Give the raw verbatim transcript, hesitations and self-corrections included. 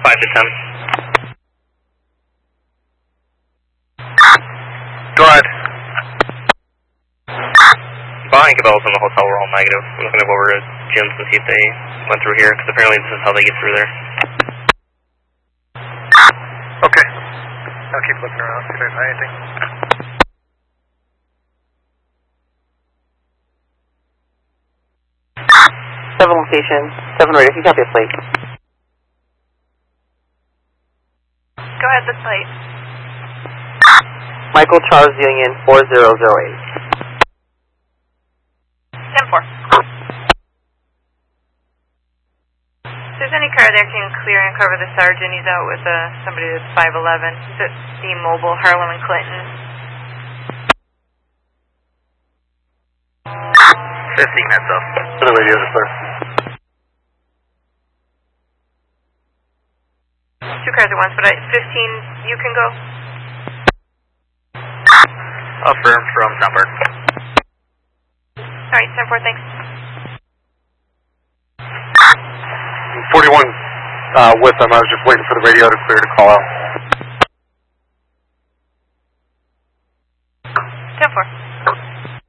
five to ten. Go ahead. Behind Cabela's in the hotel, we're all negative. We're looking to go over to gyms and see if they went through here, because apparently this is how they get through there. Okay. I'll keep looking around, see if I find anything. Seven location, seven radio, can you copy a plate? Go ahead, the plate. Michael Charles Union four zero zero eight. ten four. If there's any car there, can you clear and cover the sergeant? He's out with uh, somebody that's five eleven. He's at the Mobile, Harlem and Clinton. fifteen heads up. For the radios are clear. Two cars at once, but at fifteen, you can go? Affirmed from Town Park. Alright, ten four, thanks. forty-one uh, with them. I was just waiting for the radio to clear to call out.